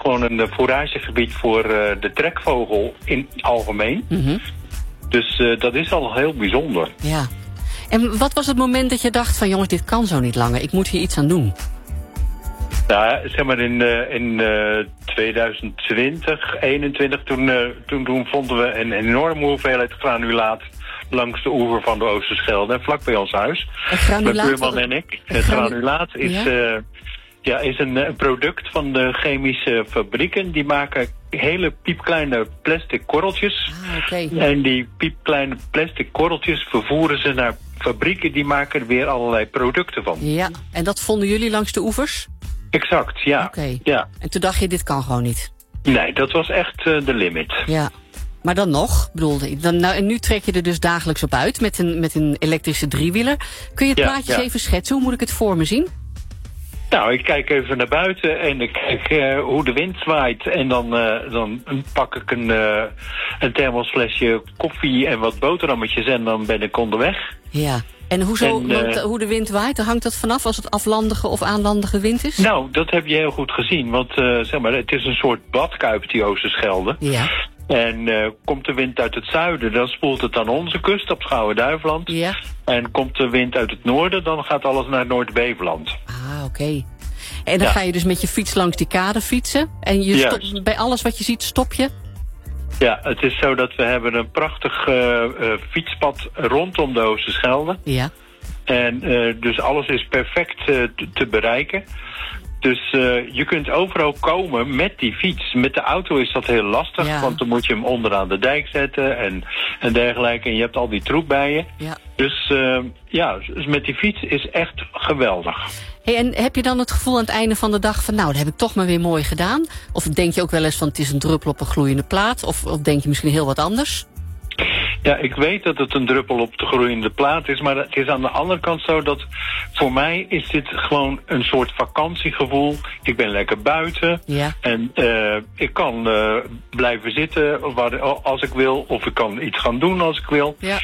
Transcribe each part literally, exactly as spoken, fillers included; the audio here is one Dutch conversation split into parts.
gewoon een fouragegebied voor uh, de trekvogel in het algemeen. Mm-hmm. Dus uh, dat is al heel bijzonder. Ja. En wat was het moment dat je dacht van jongens, dit kan zo niet langer, ik moet hier iets aan doen? Nou, zeg maar in, uh, in uh, twintig twintig, eenentwintig, toen, uh, toen, toen vonden we een enorme hoeveelheid granulaat langs de oever van de Oosterschelde, vlak bij ons huis. Mijn buurman en ik. Het granulaat is, ja? Uh, ja, is een, een product van de chemische fabrieken. Die maken hele piepkleine plastic korreltjes. Ah, okay. En die piepkleine plastic korreltjes vervoeren ze naar fabrieken. Die maken er weer allerlei producten van. Ja, en dat vonden jullie langs de oevers? Exact, ja. Oké. Okay. Ja. En toen dacht je, dit kan gewoon niet? Nee, dat was echt uh, de limit. Ja. Maar dan nog, bedoel, dan, nou, en nu trek je er dus dagelijks op uit met een, met een elektrische driewieler. Kun je het ja, plaatjes ja. even schetsen? Hoe moet ik het voor me zien? Nou, ik kijk even naar buiten en ik kijk uh, hoe de wind zwaait. En dan, uh, dan pak ik een, uh, een thermosflesje koffie en wat boterhammetjes en dan ben ik onderweg. Ja. En, hoezo, en uh, want, hoe de wind waait, daar hangt dat vanaf als het aflandige of aanlandige wind is? Nou, dat heb je heel goed gezien. Want uh, zeg maar, het is een soort badkuip, die Oosterschelde. Ja. En uh, komt de wind uit het zuiden, dan spoelt het aan onze kust op Schouwen-Duiveland. Ja. En komt de wind uit het noorden, dan gaat alles naar Noord-Beveland. Ah, oké. Okay. En dan ja. ga je dus met je fiets langs die kade fietsen. En je stopt, bij alles wat je ziet, stop je? Ja, het is zo dat we hebben een prachtig uh, uh, fietspad rondom de Oosterschelde. Ja. En uh, dus alles is perfect uh, te, te bereiken. Dus uh, je kunt overal komen met die fiets. Met de auto is dat heel lastig, ja. want dan moet je hem onderaan de dijk zetten en, en dergelijke. En je hebt al die troep bij je. Ja. Dus uh, ja, dus met die fiets is echt geweldig. Hey, en heb je dan het gevoel aan het einde van de dag van nou, dat heb ik toch maar weer mooi gedaan? Of denk je ook wel eens van het is een druppel op een gloeiende plaat? Of, of denk je misschien heel wat anders? Ja, ik weet dat het een druppel op de groeiende plaat is, maar het is aan de andere kant zo dat voor mij is dit gewoon een soort vakantiegevoel. Ik ben lekker buiten ja. en uh, ik kan uh, blijven zitten waar, als ik wil, of ik kan iets gaan doen als ik wil. Ja,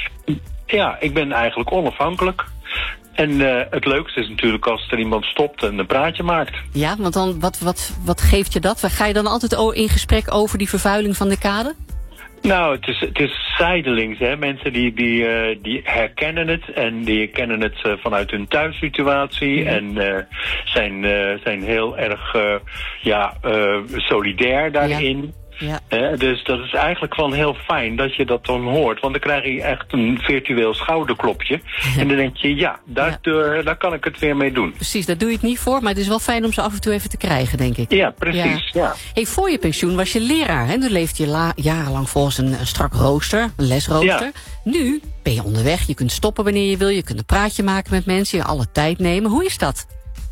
ja ik ben eigenlijk onafhankelijk. En uh, het leukste is natuurlijk als er iemand stopt en een praatje maakt. Ja, want dan wat, wat, wat geeft je dat? Ga je dan altijd in gesprek over die vervuiling van de kade? Nou, het is, het is zijdelings, hè. Mensen die, die, uh, die herkennen het en die herkennen het uh, vanuit hun thuissituatie mm-hmm. en uh, zijn, uh, zijn heel erg uh, ja, uh, solidair daarin. Ja. Ja. Uh, dus dat is eigenlijk wel heel fijn dat je dat dan hoort. Want dan krijg je echt een virtueel schouderklopje. Ja. En dan denk je, ja, daar, ja. uh, daar kan ik het weer mee doen. Precies, daar doe je het niet voor. Maar het is wel fijn om ze af en toe even te krijgen, denk ik. Ja, precies. Ja. Ja. Hey, voor je pensioen was je leraar. Hè? Toen leefde je la- jarenlang volgens een, een strak rooster, een lesrooster. Ja. Nu ben je onderweg, je kunt stoppen wanneer je wil. Je kunt een praatje maken met mensen, je alle tijd nemen. Hoe is dat?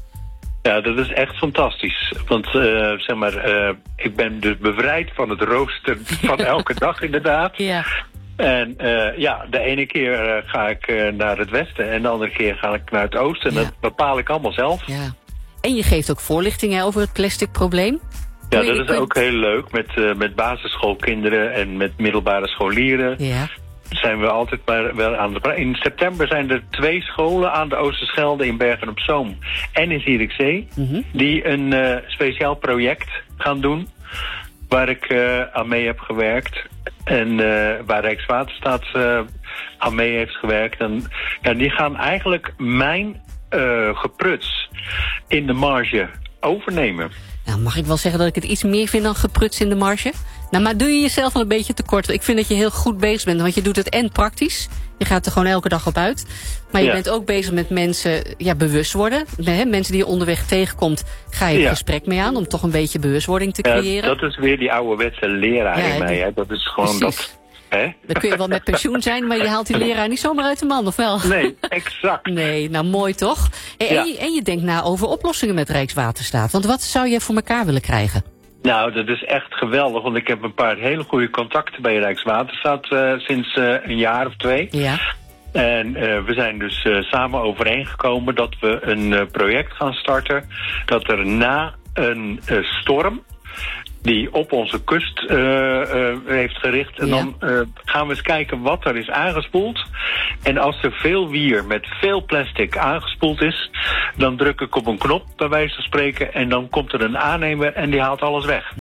Ja, dat is echt fantastisch. Want uh, zeg maar, uh, ik ben dus bevrijd van het rooster van elke dag inderdaad. Ja. En uh, ja, de ene keer uh, ga ik uh, naar het westen en de andere keer ga ik naar het oosten. En ja. dat bepaal ik allemaal zelf. Ja. En je geeft ook voorlichtingen over het plastic probleem? Ja, dat is kunt... ook heel leuk met, uh, met basisschoolkinderen en met middelbare scholieren. Ja. Zijn we altijd maar wel aan de... In september zijn er twee scholen aan de Oosterschelde in Bergen-op-Zoom en in Zierikzee, mm-hmm. die een uh, speciaal project gaan doen waar ik uh, aan mee heb gewerkt en uh, waar Rijkswaterstaat uh, aan mee heeft gewerkt. En ja, die gaan eigenlijk mijn uh, gepruts in de marge overnemen. Nou, mag ik wel zeggen dat ik het iets meer vind dan gepruts in de marge? Nou, maar doe je jezelf wel een beetje tekort. Ik vind dat je heel goed bezig bent, want je doet het en praktisch. Je gaat er gewoon elke dag op uit. Maar je ja. bent ook bezig met mensen ja, bewust worden. He, mensen die je onderweg tegenkomt, ga je een ja. gesprek mee aan om toch een beetje bewustwording te creëren. Ja, dat is weer die ouderwetse leraar ja, in mij. Hè. Dat is gewoon precies. dat... Hè? Dan kun je wel met pensioen zijn, maar je haalt die leraar niet zomaar uit de man, of wel? Nee, exact. Nee, nou mooi toch? En, ja. en, je, en je denkt na over oplossingen met Rijkswaterstaat. Want wat zou je voor elkaar willen krijgen? Nou, dat is echt geweldig, want ik heb een paar hele goede contacten bij Rijkswaterstaat uh, sinds uh, een jaar of twee. Ja. En uh, we zijn dus uh, samen overeengekomen dat we een uh, project gaan starten, dat er na een uh, storm die op onze kust uh, uh, heeft gericht. En ja. dan uh, gaan we eens kijken wat er is aangespoeld. En als er veel wier met veel plastic aangespoeld is, dan druk ik op een knop, bij wijze van spreken, en dan komt er een aannemer en die haalt alles weg.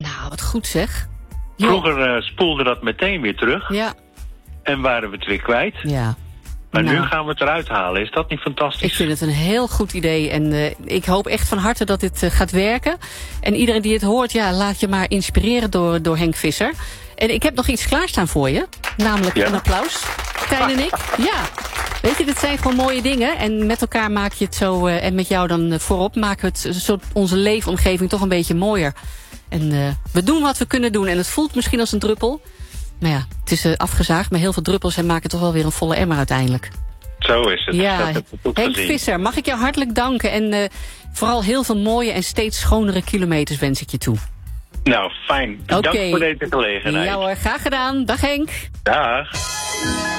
goed zeg. Vroeger uh, spoelde dat meteen weer terug. Ja. En waren we het weer kwijt. Ja. Maar nou, nu gaan we het eruit halen. Is dat niet fantastisch? Ik vind het een heel goed idee. En uh, ik hoop echt van harte dat dit uh, gaat werken. En iedereen die het hoort, ja, laat je maar inspireren door, door Henk Visser. En ik heb nog iets klaarstaan voor je. Namelijk ja. een applaus. Tijn en ik. Ja. Weet je, dit zijn gewoon mooie dingen. En met elkaar maak je het zo, uh, en met jou dan uh, voorop, maken we het zo onze leefomgeving toch een beetje mooier. En uh, we doen wat we kunnen doen. En het voelt misschien als een druppel. Maar ja, het is uh, afgezaagd. Maar heel veel druppels en maken toch wel weer een volle emmer uiteindelijk. Zo is het. Ja, dat heb ik goed Henk gezien. Visser, mag ik jou hartelijk danken. En uh, vooral heel veel mooie en steeds schonere kilometers wens ik je toe. Nou, fijn. Dank okay. voor deze gelegenheid. Ja hoor, graag gedaan. Dag Henk. Dag.